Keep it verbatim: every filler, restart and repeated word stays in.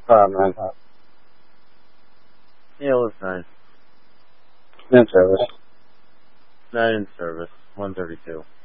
Uh, nine hot. Yeah, it was nine. In service. Nine in service. one thirty-two.